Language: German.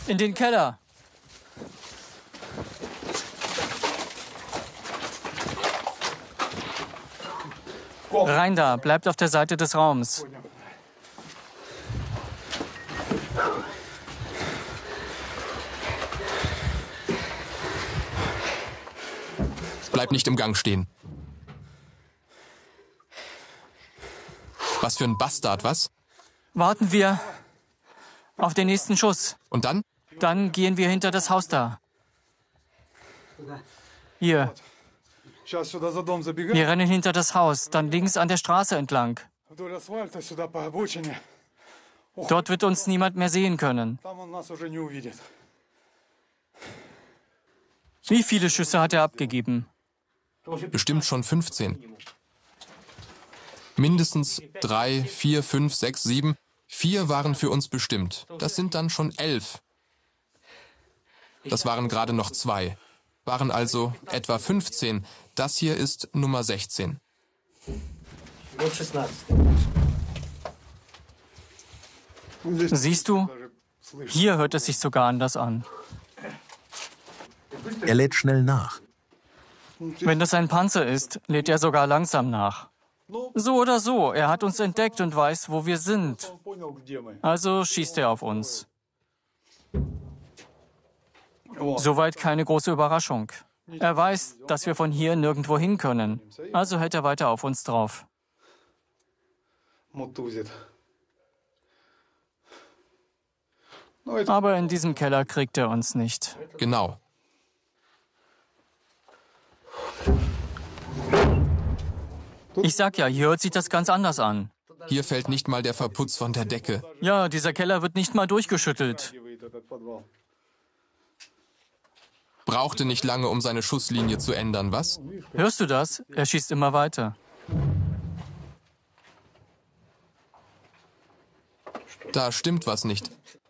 In den Keller. Rein da, bleibt auf der Seite des Raums. Bleib nicht im Gang stehen. Was für ein Bastard, was? Warten wir auf den nächsten Schuss. Und dann? Dann gehen wir hinter das Haus da. Hier. Wir rennen hinter das Haus, dann links an der Straße entlang. Dort wird uns niemand mehr sehen können. Wie viele Schüsse hat er abgegeben? Bestimmt schon 15. Mindestens 3, 4, 5, 6, 7. 4 waren für uns bestimmt. Das sind dann schon 11. Das waren gerade noch 2. Waren also etwa 15. Das hier ist Nummer 16. Siehst du? Hier hört es sich sogar anders an. Er lädt schnell nach. Wenn das ein Panzer ist, lädt er sogar langsam nach. So oder so, er hat uns entdeckt und weiß, wo wir sind. Also schießt er auf uns. Soweit keine große Überraschung. Er weiß, dass wir von hier nirgendwo hin können. Also hält er weiter auf uns drauf. Aber in diesem Keller kriegt er uns nicht. Genau. Ich sag ja, hier hört sich das ganz anders an. Hier fällt nicht mal der Verputz von der Decke. Ja, dieser Keller wird nicht mal durchgeschüttelt. Brauchte nicht lange, um seine Schusslinie zu ändern, was? Hörst du das? Er schießt immer weiter. Da stimmt was nicht.